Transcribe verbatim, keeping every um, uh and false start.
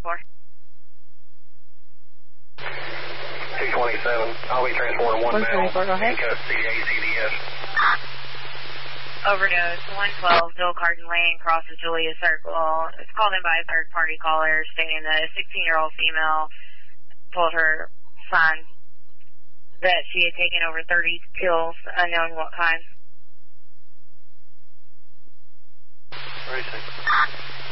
twenty-four. two twenty-seven. I'll be transporting one male. Go ahead. C A C D S. Overdose, one twelve, Bill Carton Lane, crosses Julia Circle. It's called in by a third-party caller stating that a sixteen-year-old female told her son that she had taken over thirty pills, unknown what kind. Racing.